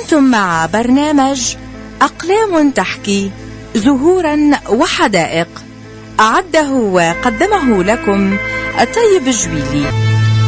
أنتم مع برنامج أقلام تحكي زهورا وحدائق، أعده وقدمه لكم الطيب الجويلي.